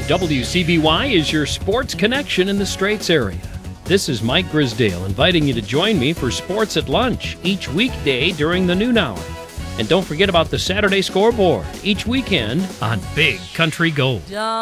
WCBY is your sports connection in the Straits area. This is Mike Grisdale inviting you to join me for Sports at Lunch each weekday during the noon hour. And don't forget about the Saturday scoreboard each weekend on Big Country Gold.